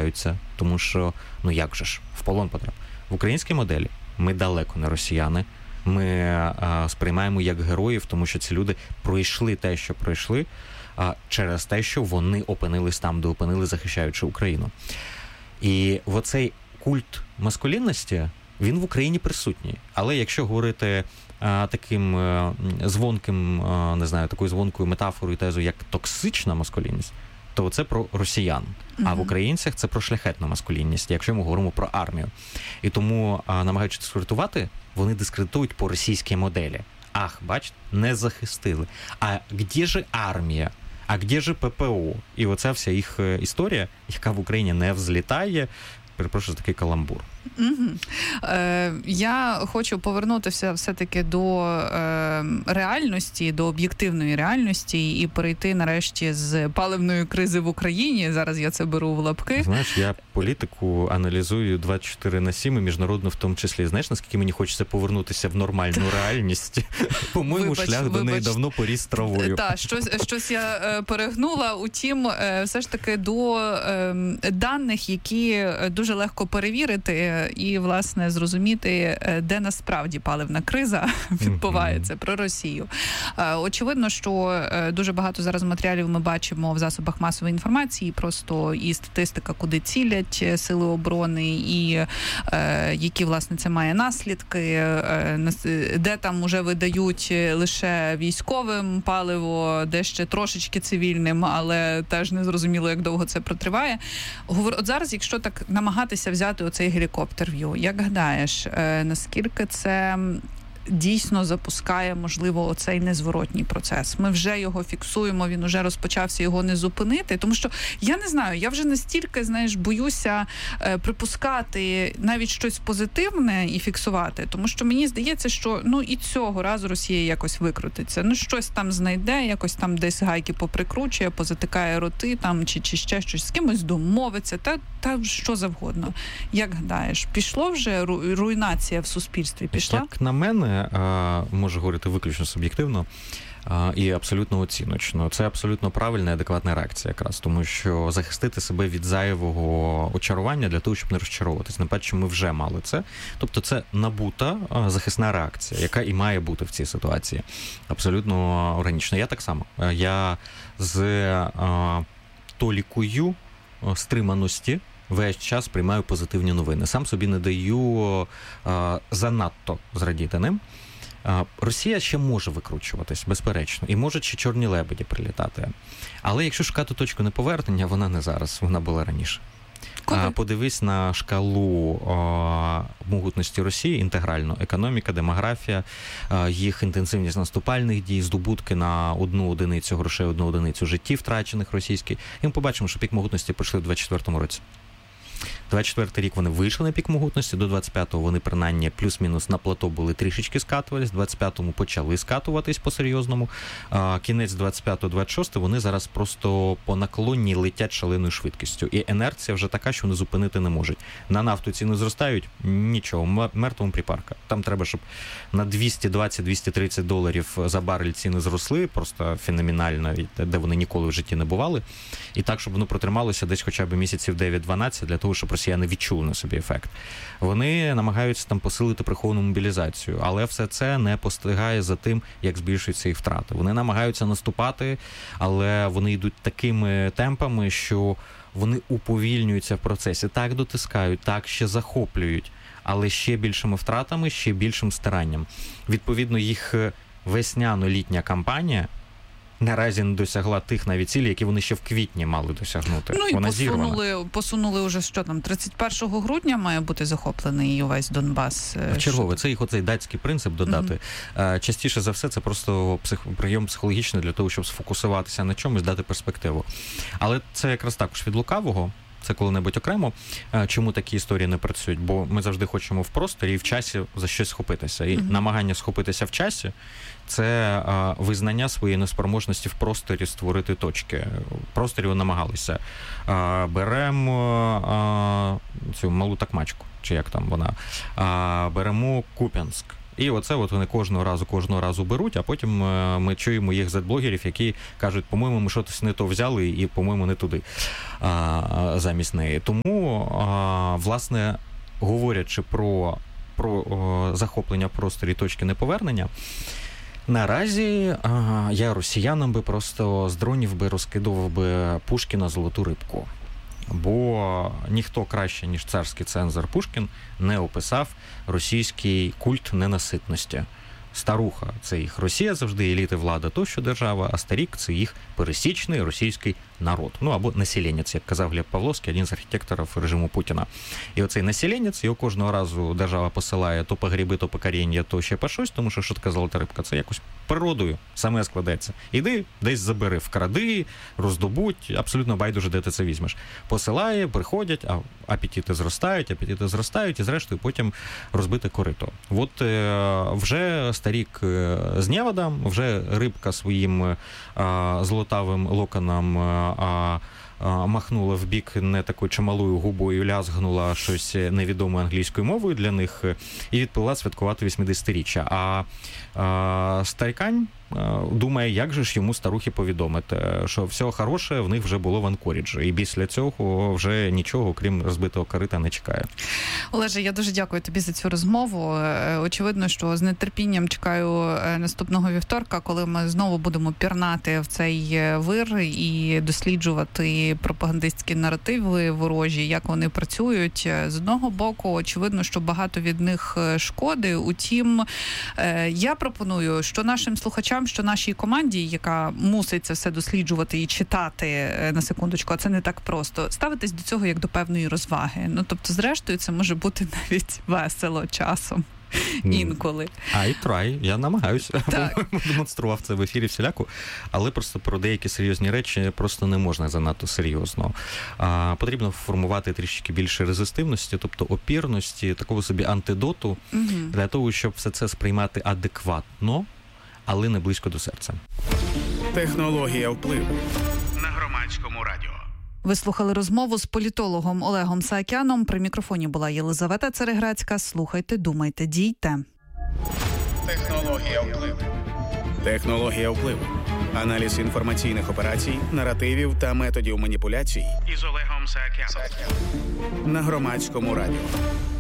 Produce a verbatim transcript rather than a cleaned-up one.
намагаються, тому що, ну як же ж, в полон потрапив. В українській моделі ми далеко не росіяни, ми а, сприймаємо як героїв, тому що ці люди пройшли те, що пройшли, а, через те, що вони опинились там, де опинили, захищаючи Україну. І оцей культ маскулінності, він в Україні присутній. Але якщо говорити а, таким а, звонким, а, не знаю, такою звонкою метафорою, тезою, як токсична маскулінність, то це про росіян. Mm-hmm. А в українцях це про шляхетну маскулінність, якщо ми говоримо про армію. І тому, а, намагаючись дискредитувати, вони дискредитують по російській моделі. Ах, бачите, не захистили. А де ж армія? А де ж ППО? І оця вся їх історія, яка в Україні не взлітає, перепрошую, такий каламбур. Угу. Е, я хочу повернутися все-таки до е, реальності, до об'єктивної реальності і перейти нарешті з паливної кризи в Україні. Зараз я це беру в лапки. Знаєш, я політику аналізую двадцять чотири на сім, і міжнародно в тому числі. Знаєш, наскільки мені хочеться повернутися в нормальну реальність? По-моєму, вибач, шлях вибач. до неї давно поріс травою. Так, щось, щось я е, перегнула. Утім, е, все ж таки до е, даних, які дуже легко перевірити і, власне, зрозуміти, де насправді паливна криза відбувається, mm-hmm. про Росію. Очевидно, що дуже багато зараз матеріалів ми бачимо в засобах масової інформації, просто і статистика, куди цілять сили оборони, і е, які, власне, це має наслідки, е, де там уже видають лише військовим паливо, де ще трошечки цивільним, але теж не зрозуміло, як довго це протриває. От зараз, якщо так намагатися взяти оцей гелікоптер-в'ю, як гадаєш, е, наскільки це дійсно запускає, можливо, оцей незворотній процес? Ми вже його фіксуємо, він вже розпочався, його не зупинити. Тому що, я не знаю, я вже настільки, знаєш, боюся е, припускати навіть щось позитивне і фіксувати, тому що мені здається, що, ну, і цього разу Росія якось викрутиться. Ну, щось там знайде, якось там десь гайки поприкручує, позатикає роти, там, чи, чи ще щось, з кимось домовиться, та, та що завгодно. Як гадаєш, пішло вже руйнація в суспільстві? Пішла? Як на мене, можу говорити виключно суб'єктивно і абсолютно оціночно. Це абсолютно правильна і адекватна реакція якраз, тому що захистити себе від зайвого очарування для того, щоб не розчаровуватись. Напевно, ми вже мали це. Тобто це набута захисна реакція, яка і має бути в цій ситуації. Абсолютно органічно. Я так само. Я з толікою стриманості весь час приймаю позитивні новини. Сам собі не даю а, занадто зрадіти ним. А, Росія ще може викручуватись, безперечно, і можуть ще чорні лебеді прилітати. Але якщо шукати точку неповернення, вона не зараз, вона була раніше. А, подивись на шкалу а, могутності Росії інтегрально. Економіка, демографія, а, їх інтенсивність наступальних дій, здобутки на одну одиницю грошей, одну одиницю життів втрачених російських. І ми побачимо, що пік могутності пройшли в двадцять четвертому році. двадцять четвертий рік вони вийшли на пік могутності, до двадцять п'ятого вони принаймні плюс-мінус на плато були трішечки скатувались, в двадцять п'ятому почали скатуватись по-серйозному, а кінець двадцять п'ятого двадцять шостого вони зараз просто по наклонні летять шаленою швидкістю. І інерція вже така, що вони зупинити не можуть. На нафту ціни зростають, нічого, мертвому припарка. Там треба, щоб на двісті двадцять - двісті тридцять доларів за барель ціни зросли, просто феноменально, де вони ніколи в житті не бували. І так, щоб воно протрималося десь хоча б місяців дев'ять-дванадцять, для того, щоб росіяни відчули на собі ефект. Вони намагаються там посилити приховану мобілізацію, але все це не постигає за тим, як збільшуються їх втрати. Вони намагаються наступати, але вони йдуть такими темпами, що вони уповільнюються в процесі. Так дотискають, так ще захоплюють, але ще більшими втратами, ще більшим старанням. Відповідно, їх весняно-літня кампанія наразі не досягла тих навіть цілей, які вони ще в квітні мали досягнути. Ну і Вона посунули, зірвана. посунули вже, що там, тридцять першого грудня має бути захоплений увесь Донбас. Чергове, це їх оцей датський принцип додати. Mm-hmm. Частіше за все, це просто псих... прийом психологічний для того, щоб сфокусуватися на чомусь, дати перспективу. Але це якраз також від лукавого. Це коли-небудь окремо. Чому такі історії не працюють? Бо ми завжди хочемо в просторі і в часі за щось схопитися. І mm-hmm. намагання схопитися в часі – це а, визнання своєї неспроможності в просторі створити точки. В просторі вони намагалися. А, беремо а, цю малу такмачку, чи як там вона. А, беремо Куп'янськ. І оце от вони кожного разу, кожного разу беруть, а потім ми чуємо їх зет-блогерів, які кажуть, по-моєму, ми щось не то взяли і, по-моєму, не туди а, замість неї. Тому, а, власне, говорячи про, про о, захоплення в просторі точки неповернення, наразі а, я росіянам би просто з дронів би розкидував би Пушкіна «Золоту рибку». Бо ніхто краще, ніж царський цензор Пушкін, не описав російський культ ненаситності. Старуха – це їх Росія завжди, еліти, влада, тощо держава, а старік – це їх пересічний російський народ. Ну, або населенець, як казав Глеб Павловський, один з архітекторів режиму Путіна. І оцей населенець, його кожного разу держава посилає то по гриби, то по коріння, то ще по щось, тому що що така золота рибка? Це якось природою саме складеться. Іди, десь забери, вкради, роздобудь, абсолютно байдуже, де ти це візьмеш. Посилає, приходять, а апетити зростають, апетити зростають, і зрештою потім розбите корито. От е, вже старік з неводом, вже рибка своїм а, золотавим локоном а, а, махнула в бік не такою чималою губою, лязгнула щось невідомою англійською мовою для них і відплила святкувати вісімдесятиріччя. А, а старикань думає, як же ж йому старухи повідомити, що все хороше в них вже було в Анкоріджі. І після цього вже нічого, крім розбитого корита, не чекає. Олеже, я дуже дякую тобі за цю розмову. Очевидно, що з нетерпінням чекаю наступного вівторка, коли ми знову будемо пірнати в цей вир і досліджувати пропагандистські наративи ворожі, як вони працюють. З одного боку, очевидно, що багато від них шкоди. Утім, я пропоную, що нашим слухачам, що нашій команді, яка мусить це все досліджувати і читати, на секундочку, а це не так просто, ставитись до цього як до певної розваги. Ну, тобто, зрештою, це може бути навіть весело часом. Інколи. I try. Я намагаюся. Демонстрував це в ефірі всіляку. Але просто про деякі серйозні речі просто не можна занадто серйозно. А, потрібно формувати трішки більше резистивності, тобто опірності, такого собі антидоту, угу. для того, щоб все це сприймати адекватно, але не близько до серця. Технологія впливу на Громадському радіо. Ви слухали розмову з політологом Олегом Саакяном. При мікрофоні була Єлизавета Цереграцька. Слухайте, думайте, дійте. Технологія впливу. Технологія впливу. Аналіз інформаційних операцій, наративів та методів маніпуляцій із Олегом Саакяном на Громадському радіо.